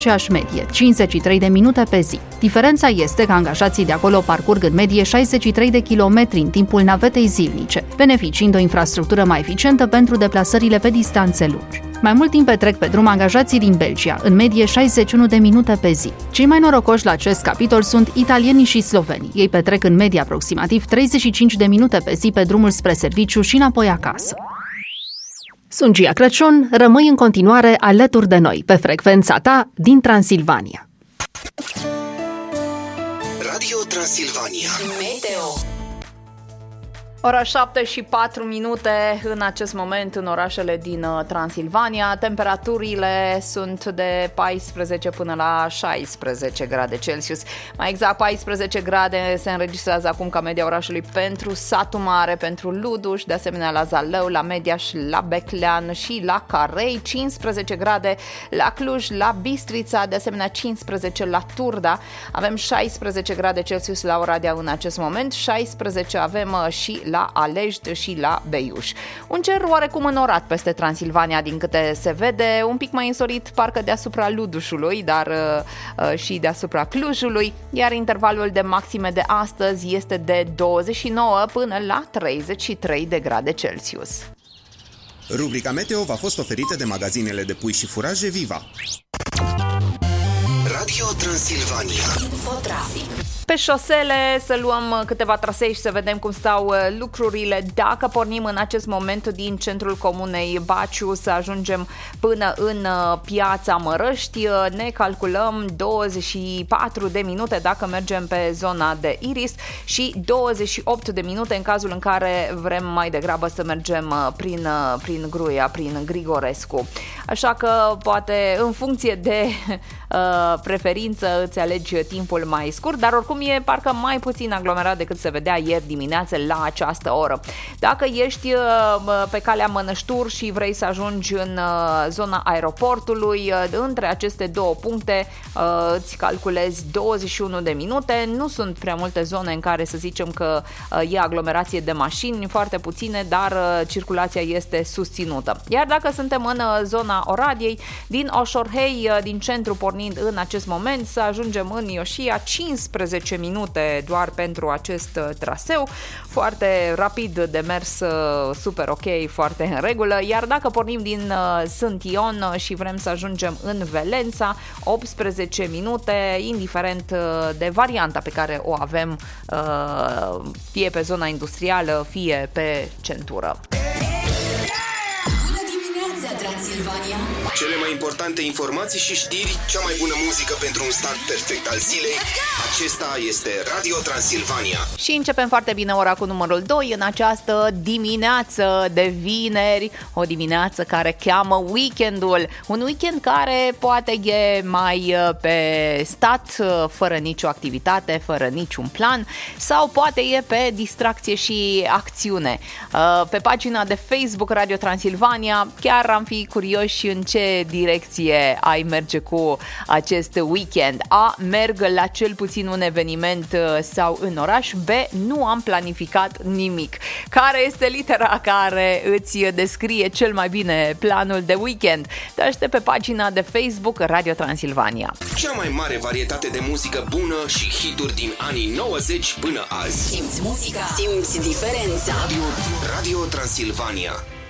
aceeași medie, 53 de minute pe zi. Diferența este că angajații de acolo parcurg în medie 63 de kilometri în timpul navetei zilnice, beneficiind o infrastructură mai eficientă pentru deplasările pe distanțe lungi. Mai mult timp petrec pe drum angajații din Belgia, în medie 61 de minute pe zi. Cei mai norocoși la acest capitol sunt italienii și slovenii. Ei petrec în medie aproximativ 35 de minute pe zi pe drumul spre serviciu și înapoi acasă. Sunt Gia Crăciun, rămâi în continuare alături de noi, pe frecvența ta din Transilvania. Radio Transilvania. Meteo. Ora 7 și 4 minute în acest moment în orașele din Transilvania. Temperaturile sunt de 14 până la 16 grade Celsius. Mai exact 14 grade se înregistrează acum ca media orașului pentru Satu Mare, pentru Luduș, de asemenea la Zalău, la Mediaș, la Beclean și la Carei, 15 grade la Cluj, la Bistrița, de asemenea 15 la Turda. Avem 16 grade Celsius la Oradea în acest moment, 16 avem și la Alești și la Beiuș. Un cer oarecum înorat peste Transilvania din câte se vede, un pic mai însorit parcă deasupra Ludușului, dar și deasupra Clujului, iar intervalul de maxime de astăzi este de 29 până la 33 de grade Celsius. Rubrica Meteo v-a fost oferită de magazinele de pui și furaje Viva. Radio Transilvania. Infotrafic. Pe șosele să luăm câteva trasee și să vedem cum stau lucrurile. Dacă pornim în acest moment din centrul comunei Baciu să ajungem până în Piața Mărăști, ne calculăm 24 de minute dacă mergem pe zona de Iris și 28 de minute în cazul în care vrem mai degrabă să mergem prin Gruia, prin Grigorescu. Așa că poate în funcție de preferință îți alegi timpul mai scurt, dar oricum e parcă mai puțin aglomerat decât se vedea ieri dimineață la această oră. Dacă ești pe calea Mănăștur și vrei să ajungi în zona aeroportului, între aceste două puncte îți calculezi 21 de minute. Nu sunt prea multe zone în care să zicem că e aglomerație de mașini, foarte puține, dar circulația este susținută. Iar dacă suntem în zona Oradiei, din Oșorhei, din centru pornind în acest moment, să ajungem în Ioșia, 15 minute doar pentru acest traseu, foarte rapid de mers, super ok, foarte în regulă. Iar dacă pornim din Sânt Ion și vrem să ajungem în Velența, 18 minute, indiferent de varianta pe care o avem, fie pe zona industrială, fie pe centură. Transilvania. Cele mai importante informații și știri, cea mai bună muzică pentru un start perfect al zilei. Acesta este Radio Transilvania. Și începem foarte bine ora cu numărul 2 în această dimineață de vineri, o dimineață care cheamă weekendul. Un weekend care poate e mai pe stat, fără nicio activitate, fără niciun plan, sau poate e pe distracție și acțiune. Pe pagina de Facebook Radio Transilvania chiar am fi curioși în ce direcție ai merge cu acest weekend. A, merg la cel puțin un eveniment sau în oraș. B, nu am planificat nimic. Care este litera care îți descrie cel mai bine planul de weekend? Te aștept pe pagina de Facebook Radio Transilvania. Cea mai mare varietate de muzică bună și hituri din anii 90 până azi. Simți muzica, simți diferența. Radio Transilvania.